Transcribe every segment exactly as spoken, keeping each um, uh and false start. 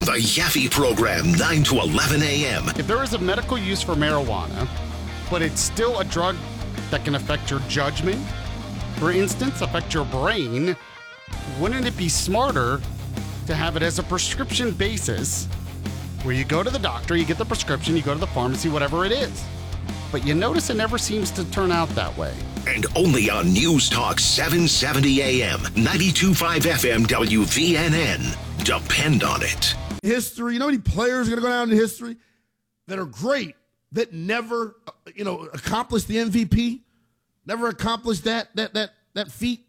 The Yaffe Program, nine to eleven a.m. If there is a medical use for marijuana, but it's still a drug that can affect your judgment, for instance, affect your brain, wouldn't it be smarter to have it as a prescription basis where you go to the doctor, you get the prescription, you go to the pharmacy, whatever it is. But you notice it never seems to turn out that way. And only on News Talk seven seventy a.m., ninety-two point five F M W V N N. Depend on it. History, you know how many players are going to go down in history that are great, that never, you know, accomplished the M V P, never accomplished that that that that feat?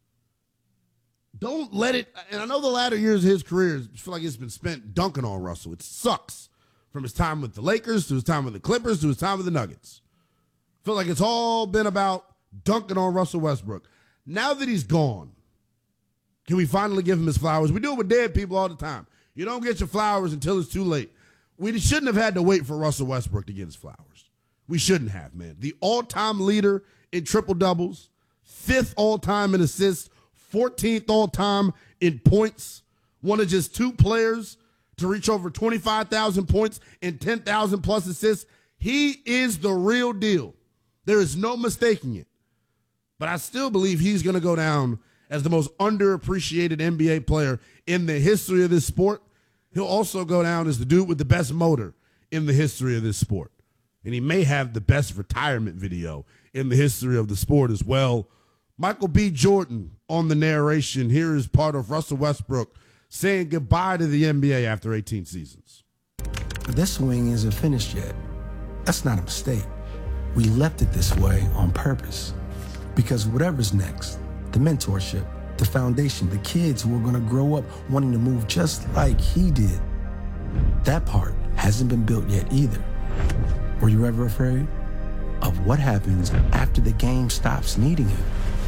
Don't let it, and I know the latter years of his career, I feel like it's been spent dunking on Russell. It sucks. From his time with the Lakers to his time with the Clippers to his time with the Nuggets. I feel like it's all been about dunking on Russell Westbrook. Now that he's gone, can we finally give him his flowers? We do it with dead people all the time. You don't get your flowers until it's too late. We shouldn't have had to wait for Russell Westbrook to get his flowers. We shouldn't have, man. The all-time leader in triple-doubles, fifth all-time in assists, fourteenth all-time in points, one of just two players to reach over twenty-five thousand points and ten thousand plus assists. He is the real deal. There is no mistaking it. But I still believe he's going to go down as the most underappreciated N B A player in the history of this sport. He'll also go down as the dude with the best motor in the history of this sport. And he may have the best retirement video in the history of the sport as well. Michael B. Jordan on the narration. Here is part of Russell Westbrook saying goodbye to the N B A after eighteen seasons. This swing isn't finished yet. That's not a mistake. We left it this way on purpose. Because whatever's next, the mentorship, the foundation, the kids who are going to grow up wanting to move just like he did, that part hasn't been built yet either. Were you ever afraid of what happens after the game stops needing him?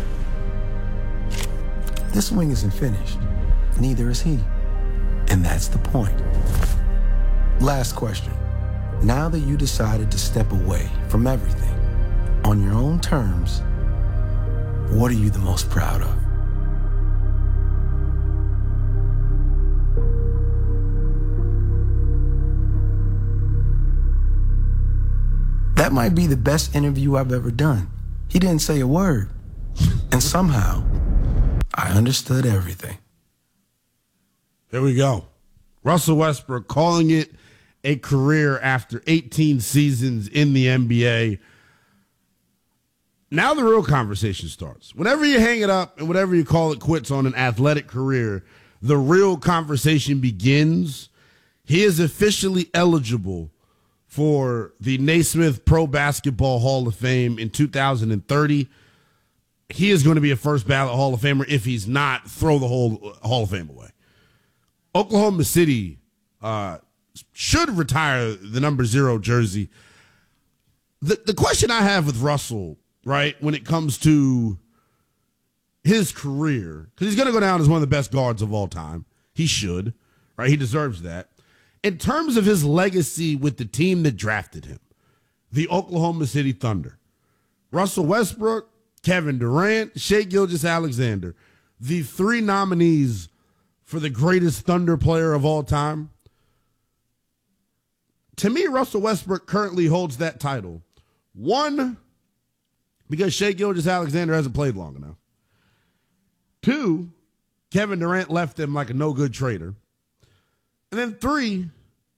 This swing isn't finished. Neither is he. And that's the point. Last question. Now that you decided to step away from everything on your own terms, what are you the most proud of? That might be the best interview I've ever done. He didn't say a word. And somehow, I understood everything. There we go. Russell Westbrook calling it a career after eighteen seasons in the N B A. Now the real conversation starts. Whenever you hang it up and whatever you call it quits on an athletic career, the real conversation begins. He is officially eligible for the Naismith Pro Basketball Hall of Fame in two thousand thirty. He is going to be a first ballot Hall of Famer. If he's not, throw the whole Hall of Fame away. Oklahoma City uh, should retire the number zero jersey. The, the question I have with Russell, right, when it comes to his career, because he's going to go down as one of the best guards of all time. He should, right? He deserves that. In terms of his legacy with the team that drafted him, the Oklahoma City Thunder, Russell Westbrook, Kevin Durant, Shai Gilgeous-Alexander, the three nominees for the greatest Thunder player of all time. To me, Russell Westbrook currently holds that title. One, because Shai Gilgeous-Alexander hasn't played long enough. Two, Kevin Durant left him like a no-good trader. And then three,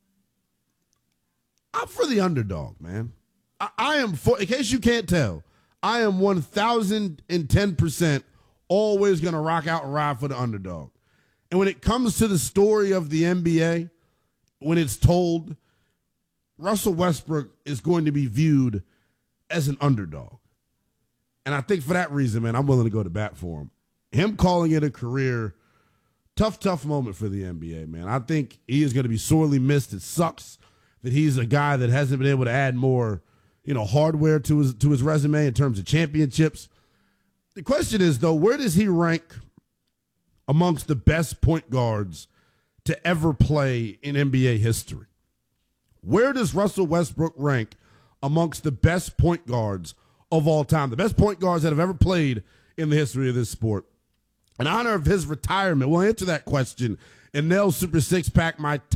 I'm for the underdog, man. I, I am for, in case you can't tell, I am one thousand ten percent always going to rock out and ride for the underdog. And when it comes to the story of the N B A, when it's told, Russell Westbrook is going to be viewed as an underdog. And I think for that reason, man, I'm willing to go to bat for him. Him calling it a career, tough, tough moment for the N B A, man. I think he is going to be sorely missed. It sucks that he's a guy that hasn't been able to add more, you know, hardware to his to his resume in terms of championships. The question is, though, where does he rank amongst the best point guards to ever play in N B A history? Where does Russell Westbrook rank amongst the best point guards of all time, the best point guards that have ever played in the history of this sport? In honor of his retirement, we'll answer that question in Nell's Super Six Pack, my